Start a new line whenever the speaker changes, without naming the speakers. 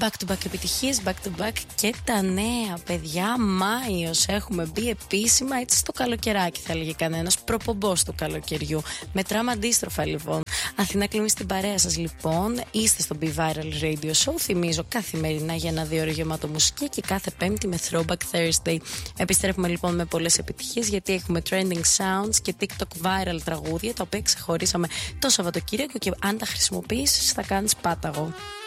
Back to back επιτυχίες, back to back και τα νέα, παιδιά. Μάιος, έχουμε μπει επίσημα έτσι στο καλοκαιράκι, θα έλεγε κανένας. Προπομπός του καλοκαιριού. Μετράμε αντίστροφα λοιπόν. Αθηνά Κλίμη στην παρέα σας λοιπόν. Είστε στο Be Viral Radio Show. Θυμίζω καθημερινά για ένα 2 ώρο γεμάτο μουσική και κάθε Πέμπτη με Throwback Thursday. Επιστρέφουμε λοιπόν με πολλές επιτυχίες γιατί έχουμε trending sounds και TikTok viral τραγούδια τα οποία ξεχωρίσαμε το Σαββατοκύριακο και αν τα χρησιμοποιήσεις θα κάνεις πάταγο.